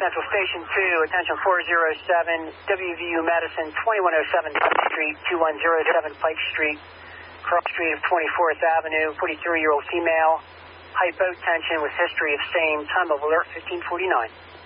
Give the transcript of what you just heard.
Central Station 2, attention 407, WVU Medicine, 2107 Pike Street, 2107 Pike Street, cross street of 24th Avenue, 43-year-old female, height boat tension with history of same, time of alert 1549.